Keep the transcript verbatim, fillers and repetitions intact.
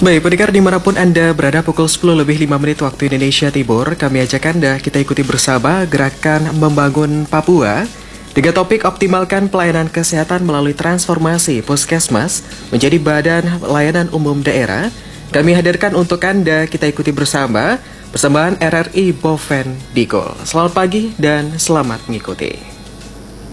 Baik, pendengar dimanapun Anda berada, pukul sepuluh lebih lima menit waktu Indonesia Timur, kami ajak Anda kita ikuti bersama gerakan membangun Papua dengan topik optimalkan pelayanan kesehatan melalui transformasi Puskesmas menjadi Badan Layanan Umum Daerah. Kami hadirkan untuk Anda kita ikuti bersama persembahan R R I Boven Digol. Selamat pagi dan selamat mengikuti.